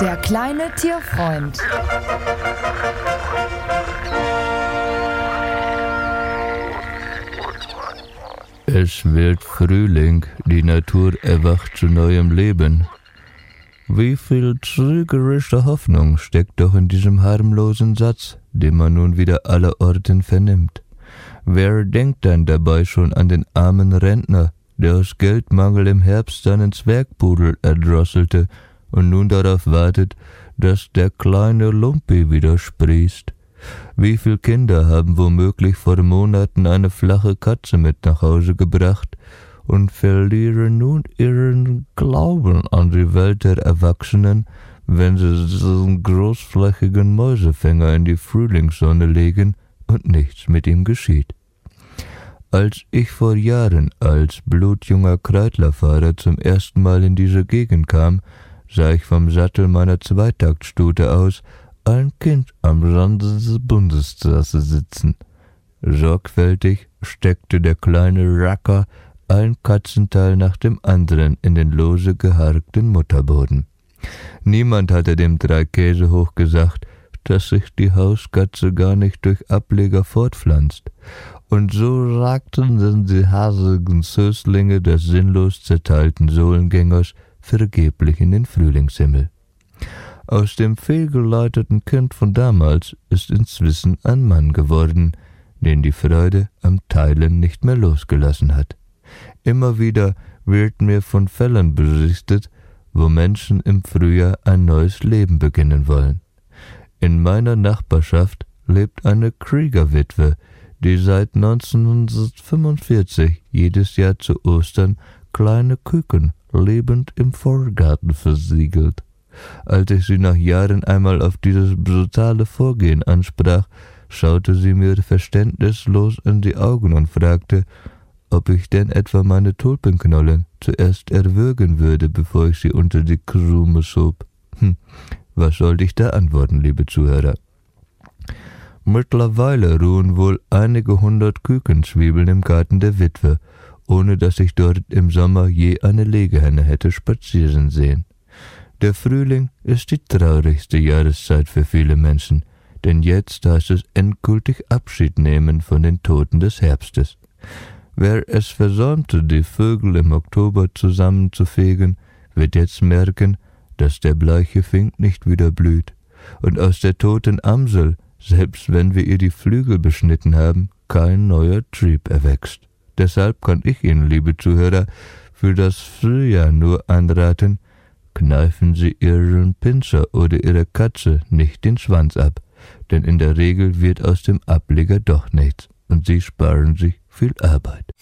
Der kleine Tierfreund. Es wird Frühling, die Natur erwacht zu neuem Leben. Wie viel trügerische Hoffnung steckt doch in diesem harmlosen Satz, den man nun wieder allerorten vernimmt. Wer denkt dann dabei schon an den armen Rentner, der aus Geldmangel im Herbst seinen Zwergpudel erdrosselte und nun darauf wartet, dass der kleine Lumpi wieder sprießt? Wie viele Kinder haben womöglich vor Monaten eine flache Katze mit nach Hause gebracht und verlieren nun ihren Glauben an die Welt der Erwachsenen, wenn sie diesen großflächigen Mäusefänger in die Frühlingssonne legen und nichts mit ihm geschieht. Als ich vor Jahren als blutjunger Kreidlerfahrer zum ersten Mal in diese Gegend kam, sah ich vom Sattel meiner Zweitaktstute aus ein Kind am Rande der Bundesstraße sitzen. Sorgfältig steckte der kleine Racker ein Katzenteil nach dem anderen in den lose geharkten Mutterboden. Niemand hatte dem Dreikäsehoch gesagt, dass sich die Hauskatze gar nicht durch Ableger fortpflanzt. Und so ragten dann die haseligen Söslinge des sinnlos zerteilten Sohlengängers vergeblich in den Frühlingshimmel. Aus dem fehlgeleiteten Kind von damals ist inzwischen ein Mann geworden, den die Freude am Teilen nicht mehr losgelassen hat. Immer wieder wird mir von Fällen berichtet, wo Menschen im Frühjahr ein neues Leben beginnen wollen. In meiner Nachbarschaft lebt eine Kriegerwitwe, die seit 1945 jedes Jahr zu Ostern kleine Küken lebend im Vorgarten versiegelt. Als ich sie nach Jahren einmal auf dieses brutale Vorgehen ansprach, schaute sie mir verständnislos in die Augen und fragte, ob ich denn etwa meine Tulpenknollen zuerst erwürgen würde, bevor ich sie unter die Krume schob. Was sollte ich da antworten, liebe Zuhörer? Mittlerweile ruhen wohl einige 100 Kükenzwiebeln im Garten der Witwe, ohne dass ich dort im Sommer je eine Legehenne hätte spazieren sehen. Der Frühling ist die traurigste Jahreszeit für viele Menschen, denn jetzt heißt es endgültig Abschied nehmen von den Toten des Herbstes. Wer es versäumte, die Vögel im Oktober zusammenzufegen, wird jetzt merken, dass der bleiche Fink nicht wieder blüht und aus der toten Amsel, selbst wenn wir ihr die Flügel beschnitten haben, kein neuer Trieb erwächst. Deshalb kann ich Ihnen, liebe Zuhörer, für das Frühjahr nur anraten, kneifen Sie Ihren Pinscher oder Ihre Katze nicht den Schwanz ab, denn in der Regel wird aus dem Ableger doch nichts und Sie sparen sich viel Arbeit.